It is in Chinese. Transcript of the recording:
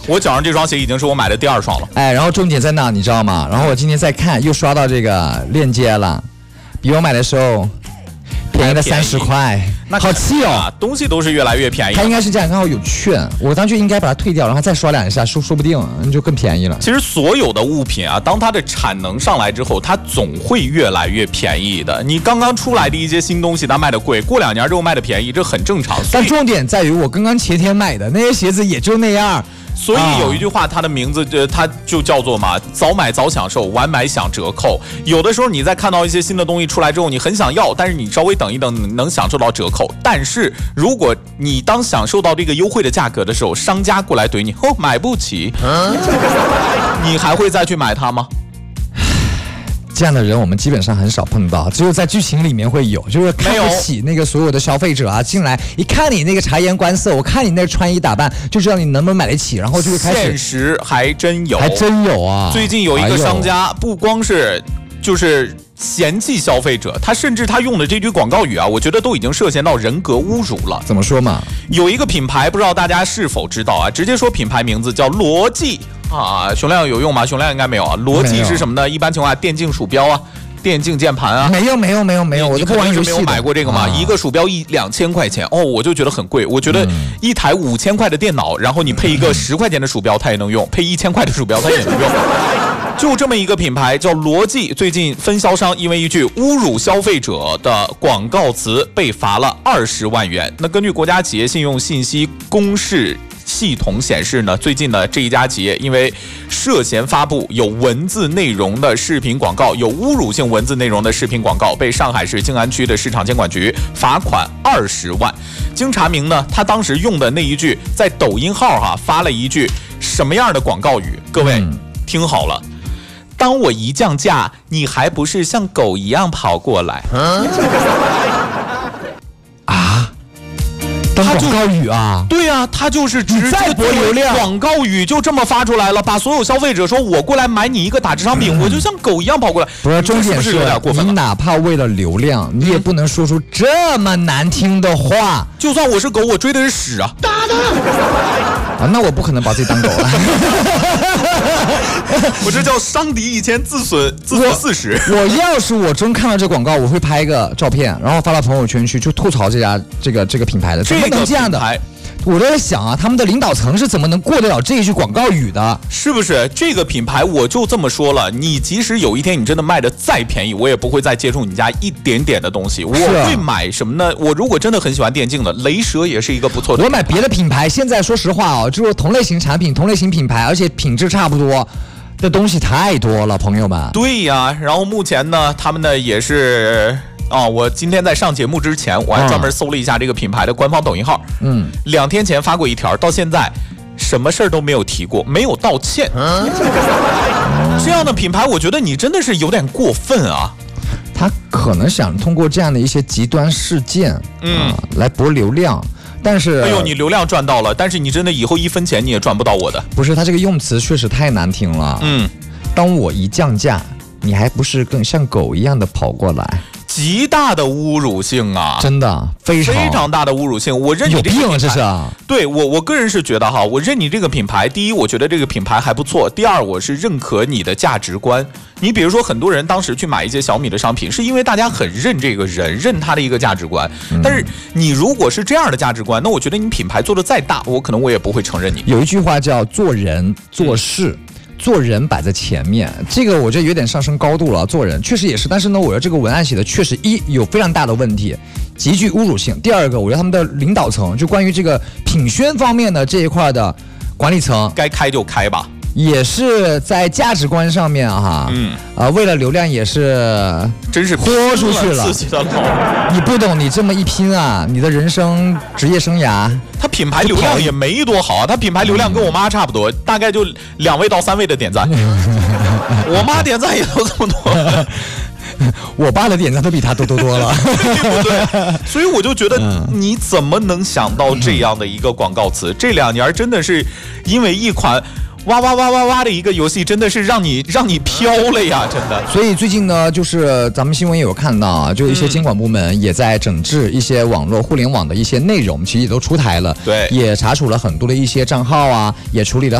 我脚上这双鞋已经是我买的第2双了。 哎，然后重点在哪，你知道吗？然后我今天再看，又刷到这个链接了，比我买的时候便宜了30块，好气哦！ 东西都是越来越便宜。 它应该是这样，刚好有券，我当时应该把它退掉，然后再刷2下，说不定就更便宜了。 其实所有的物品啊，当它的产能上来之后，它总会越来越便宜的。你刚刚出来的一些新东西，它卖的贵，过2年之后卖的便宜，这很正常。 但重点在于，我刚刚前天买的那些鞋子也就那样。 所以有一句话，它的名字它就叫做嘛，早买早享受，晚买享折扣。有的时候你在看到一些新的东西出来之后，你很想要，但是你稍微等一等，能享受到折扣。但是如果你当享受到这个优惠的价格的时候，商家过来怼你，买不起，你还会再去买它吗？ 这样的人我们基本上很少碰到，只有在剧情里面会有，就是看不起那个所有的消费者啊，进来一看你那个察言观色，我看你那穿衣打扮，就知道你能不能买得起，然后就会开始。 现实还真有啊！ 最近有一个商家，不光是就是嫌弃消费者，他甚至他用的这句广告语啊，我觉得都已经涉嫌到人格侮辱了。 怎么说嘛？ 有一个品牌，不知道大家是否知道啊？直接说品牌名字叫罗技。熊亮有用吗？熊亮应该没有啊。逻辑是什么呢？一般情况下，电竞鼠标啊，电竞键盘啊。 没有，我都不玩游戏的。 没有买过这个吗？一个鼠标2000块钱我就觉得很贵。我觉得一台5000块的电脑，然后你配一个10块钱的鼠标，它也能用；配1000块的鼠标，它也能用。就这么一个品牌叫罗技，最近分销商因为一句侮辱消费者的广告词被罚了20万元。那根据国家企业信用信息公示系统显示呢，最近呢这一家企业因为涉嫌发布有文字内容的视频广告，有侮辱性文字内容的视频广告，被上海市静安区的市场监管局罚款20万。经查明呢，他当时用的那一句在抖音号发了一句什么样的广告语？各位听好了。当我一降价，你还不是像狗一样跑过来？ 广告语啊？ 对啊，他就是直接博流量， 广告语就这么发出来了，把所有消费者说我过来买你一个打折商品，我就像狗一样跑过来。 不是，重点是有点过分了。 你哪怕为了流量，你也不能说出这么难听的话。 就算我是狗，我追的是屎啊！打啊，那我不可能把自己当狗了。 我这叫伤敌1000，自损40。 我要是我真看到这广告，我会拍一个照片，然后发到朋友圈去，就吐槽这家这个品牌的，怎么能这样的？我都在想啊，他们的领导层是怎么能过得了这一句广告语的？ 是不是这个品牌？我就这么说了，你即使有一天你真的卖的再便宜，我也不会再接触你家一点点的东西。我会买什么呢？我如果真的很喜欢电竞的，雷蛇也是一个不错的。 我买别的品牌，现在说实话就是同类型产品、同类型品牌，而且品质差不多的东西太多了，朋友们。 对呀，然后目前呢，他们呢也是。我今天在上节目之前，我还专门搜了一下这个品牌的官方抖音号。2天前发过一条，到现在什么事儿都没有提过，没有道歉。这样的品牌，我觉得你真的是有点过分啊。 他可能想通过这样的一些极端事件，来博流量。但是， 你流量赚到了，但是你真的以后1分钱你也赚不到我的。 不是，他这个用词确实太难听了。当我一降价，你还不是更像狗一样的跑过来？ 极大的侮辱性啊！ 真的非常大的侮辱性。我认你这个有病，这是啊！ 对我个人是觉得我认你这个品牌，第一，我觉得这个品牌还不错；第二，我是认可你的价值观。你比如说，很多人当时去买一些小米的商品，是因为大家很认这个人，认他的一个价值观。但是你如果是这样的价值观，那我觉得你品牌做的再大，我也不会承认你。 有一句话叫做人做事。做人摆在前面，这个我觉得有点上升高度了。做人确实也是，但是呢，我觉得这个文案写的确实有非常大的问题，极具侮辱性。第二个，我觉得他们的领导层就关于这个品宣方面的这一块的管理层， 该开就开吧。 也是在价值观上面为了流量也是真是豁出去了。你不懂，你这么一拼啊，你的人生职业生涯， 他品牌流量也没多好啊，他品牌流量跟我妈差不多，大概就2位到3位的点赞，我妈点赞也都这么多。 我爸的点赞都比他多了， 对不对？所以我就觉得你怎么能想到这样的一个广告词？这2年真的是因为一款哇的一个游戏，真的是让你飘了呀，真的。 所以最近呢，就是咱们新闻也有看到啊，就一些监管部门也在整治一些网络互联网的一些内容，其实也都出台了， 对， 也查处了很多的一些账号啊，也处理了